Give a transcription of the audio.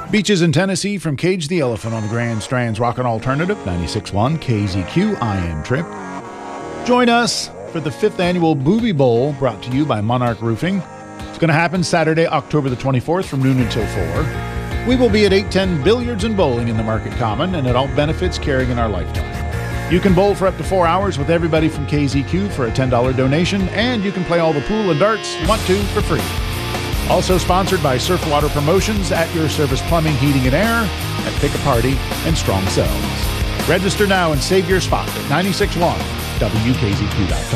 Beaches in Tennessee from Cage the Elephant on the Grand Strand's Rockin' Alternative, 96.1 KZQ. I am Trip. Join us for the 5th annual Booby Bowl, brought to you by Monarch Roofing. It's going to happen Saturday, October the 24th from noon until 4. We will be at 810 Billiards and Bowling in the Market Common, and it all benefits caring in our lifetime. You can bowl for up to 4 hours with everybody from KZQ for a $10 donation, and you can play all the pool and darts you want to for free. Also sponsored by Surfwater Promotions, At Your Service Plumbing, Heating, and Air, at Pick a Party, and Strong Cells. Register now and save your spot at 96.1 WKZQ.com.